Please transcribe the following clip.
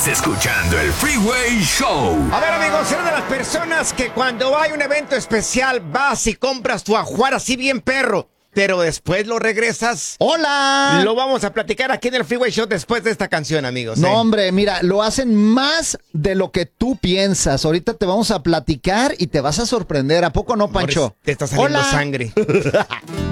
Estás escuchando el Freeway Show. A ver, amigos, eres de las personas que cuando hay un evento especial vas y compras tu ajuar así bien perro, pero después lo regresas. ¡Hola! Lo vamos a platicar aquí en el Freeway Show después de esta canción, amigos. No, hombre, mira, lo hacen más de lo que tú piensas. Ahorita te vamos a platicar y te vas a sorprender. ¿A poco no, Pancho? Te está saliendo ¡Hola! sangre.